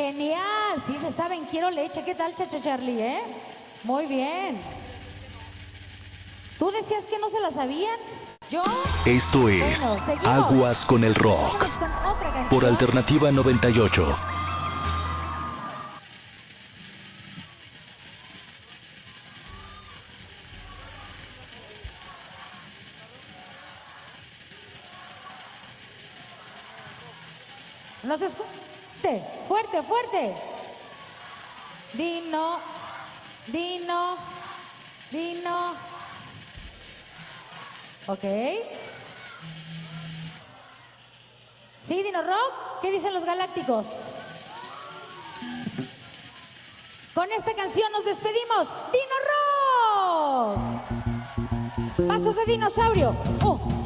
Genial, sí se saben, quiero leche. ¿Qué tal, Chacha Charlie, Muy bien. ¿Tú decías que no se la sabían? Yo. Esto es Bueno, seguimos. Aguas con el Rock. Vámonos con otra canción. Por Alternativa 98. ¿Nos escucha? Fuerte, fuerte. Dino, Dino, Dino. Ok. ¿Sí, Dino Rock? ¿Qué dicen los galácticos? Con esta canción nos despedimos. ¡Dino Rock! Pasos de dinosaurio. Oh.